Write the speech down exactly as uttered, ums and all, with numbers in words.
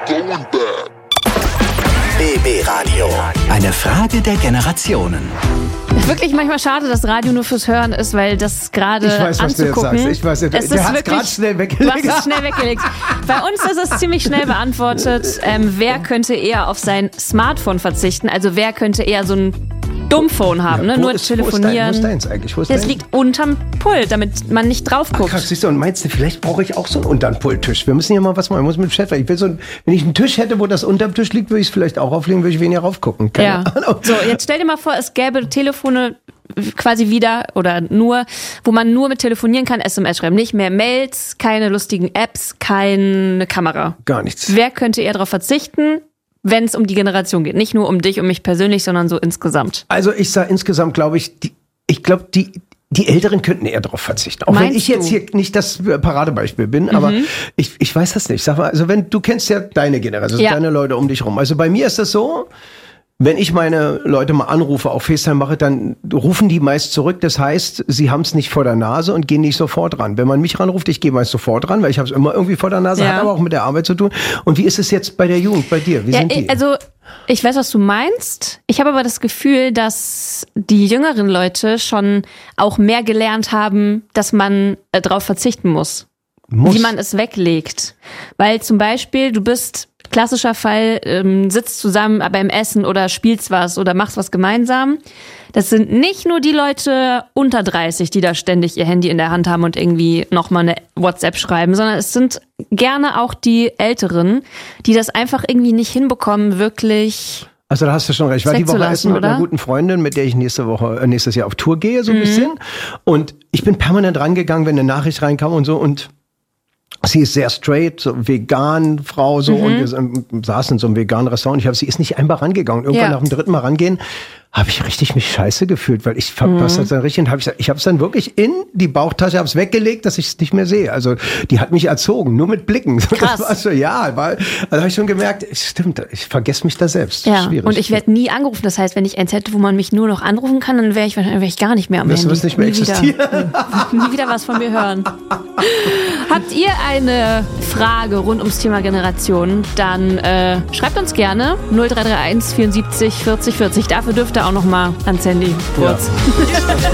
B B Radio. Eine Frage der Generationen. Wirklich manchmal schade, dass Radio nur fürs Hören ist, weil das gerade anzugucken... Ich weiß, was du jetzt sagst. Ich weiß, der, es der ist hat es wirklich, gerade schnell weggelegt. Du hast es schnell weggelegt. Bei uns ist es ziemlich schnell beantwortet. Ähm, wer könnte eher auf sein Smartphone verzichten? Also wer könnte eher so ein Dummphone haben, ja, ne? Nur ist, telefonieren. Wo ist dein, wo ist deins eigentlich? Wo ist das dein? liegt unterm Pult, damit man nicht drauf guckt. Ach, krass, siehst du, und meinst du, vielleicht brauche ich auch so einen unterm Pulttisch. Wir müssen ja mal was machen. Ich muss mit dem Chef. Ich will so ein, wenn ich einen Tisch hätte, wo das unterm Tisch liegt, würde ich es vielleicht auch auflegen, würde ich weniger raufgucken. Keine ja. Ahnung. So, jetzt stell dir mal vor, es gäbe Telefone quasi wieder oder nur, wo man nur mit telefonieren kann, S M S schreiben. Nicht mehr Mails, keine lustigen Apps, keine Kamera. Gar nichts. Wer könnte eher darauf verzichten, wenn es um die Generation geht? Nicht nur um dich, um mich persönlich, sondern so insgesamt. Also ich sage insgesamt, glaube ich, die, ich glaube, die, die Älteren könnten eher darauf verzichten. Auch Meinst wenn ich jetzt du? hier nicht das Paradebeispiel bin, mhm. aber ich, ich weiß das nicht. Sag mal, also wenn du kennst ja deine Generation, ja. deine Leute um dich rum. Also bei mir ist das so, wenn ich meine Leute mal anrufe, auf FaceTime mache, dann rufen die meist zurück. Das heißt, sie haben es nicht vor der Nase und gehen nicht sofort ran. Wenn man mich ranruft, ich gehe meist sofort ran, weil ich habe es immer irgendwie vor der Nase, ja. hat aber auch mit der Arbeit zu tun. Und wie ist es jetzt bei der Jugend, bei dir? Wie ja, sind die? Also ich weiß, was du meinst. Ich habe aber das Gefühl, dass die jüngeren Leute schon auch mehr gelernt haben, dass man äh, darauf verzichten muss. Muss. Wie man es weglegt. Weil zum Beispiel, du bist, klassischer Fall, ähm, sitzt zusammen beim Essen oder spielst was oder machst was gemeinsam. Das sind nicht nur die Leute unter dreißig, die da ständig ihr Handy in der Hand haben und irgendwie nochmal eine WhatsApp schreiben, sondern es sind gerne auch die Älteren, die das einfach irgendwie nicht hinbekommen, wirklich... Also da hast du schon recht. Ich war die Woche essen mit einer guten Freundin, mit der ich nächste Woche, äh, nächstes Jahr auf Tour gehe, so ein mhm. bisschen. Und ich bin permanent rangegangen, wenn eine Nachricht reinkam und so und sie ist sehr straight, so vegan Frau, so, mhm. und wir saßen in so einem veganen Restaurant. Ich habe, sie ist nicht einmal rangegangen. Irgendwann ja. nach dem dritten Mal rangehen, habe ich richtig mich scheiße gefühlt, weil ich verpasst mhm. dann richtig und habe ich, ich habe es dann wirklich in die Bauchtasche, habe es weggelegt, dass ich es nicht mehr sehe. Also die hat mich erzogen, nur mit Blicken. Krass. Das war so, ja, weil, also habe ich schon gemerkt, stimmt, ich vergesse mich da selbst. Ja. Schwierig. Und ich werde nie angerufen. Das heißt, wenn ich eins hätte, wo man mich nur noch anrufen kann, dann wäre ich wahrscheinlich wär ich gar nicht mehr am Wirst Handy. Du wirst nicht mehr nie existieren. Wieder, nie wieder was von mir hören. Habt ihr eine Frage rund ums Thema Generation, dann äh, schreibt uns gerne null drei drei eins vierundsiebzig vierzig vierzig. Dafür dürft ihr auch noch mal ans Handy kurz. Ja.